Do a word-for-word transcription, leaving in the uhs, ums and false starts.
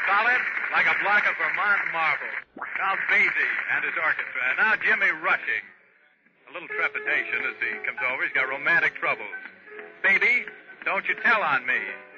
solid, like a block of Vermont marble. Now Basie and his orchestra. And now Jimmy rushing. A little trepidation as he comes over. He's got romantic troubles. Baby, don't you tell on me.